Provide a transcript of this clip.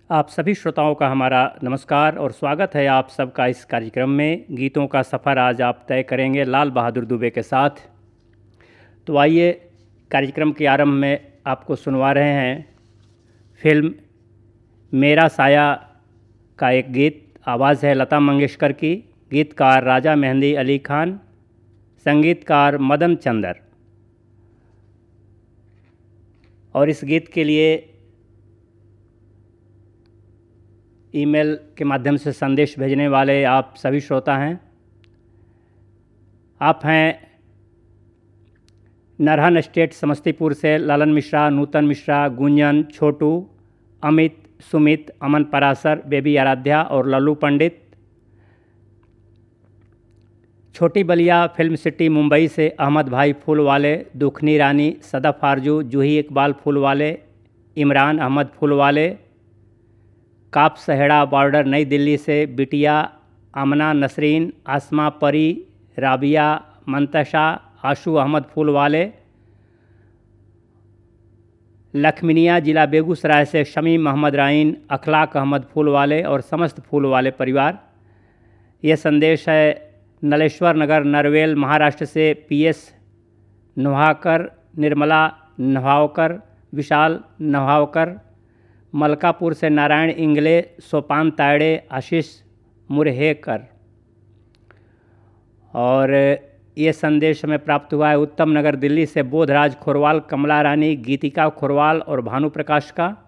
आप सभी श्रोताओं का हमारा नमस्कार और स्वागत है आप सबका इस कार्यक्रम में। गीतों का सफ़र आज आप तय करेंगे लाल बहादुर दुबे के साथ। तो आइए कार्यक्रम के आरंभ में आपको सुनवा रहे हैं फिल्म मेरा साया का एक गीत। आवाज़ है लता मंगेशकर की, गीतकार राजा मेहंदी अली खान, संगीतकार मदन चंदर। और इस गीत के लिए ईमेल के माध्यम से संदेश भेजने वाले आप सभी श्रोता हैं। आप हैं नरहन स्टेट समस्तीपुर से ललन मिश्रा, नूतन मिश्रा, गुंजन, छोटू, अमित, सुमित, अमन परासर, बेबी आराध्या और लल्लू पंडित। छोटी बलिया फिल्म सिटी मुंबई से अहमद भाई फूलवाले, दुखनी रानी, सदफ आरजू, जूही इकबाल फूलवाले, इमरान अहमद फूलवाले। काप सहेड़ा बॉर्डर नई दिल्ली से बिटिया, आमना नसरीन, आसमा परी, राबिया, मंतशा, आशू अहमद फूलवाले। लखमिनिया जिला बेगूसराय से शमीम मोहम्मद राइन, अखलाक अहमद फूलवाले और समस्त फूलवाले परिवार। ये संदेश है नलेश्वर नगर नरवेल महाराष्ट्र से पीएस नुहाकर, निर्मला नहावकर, विशाल नहावकर। मलकापुर से नारायण इंगले, सोपान तायड़े, आशीष मुरहेकर। और ये संदेश हमें प्राप्त हुआ है उत्तम नगर दिल्ली से बोधराज खुरवाल, कमला रानी, गीतिका खुरवाल और भानु प्रकाश का।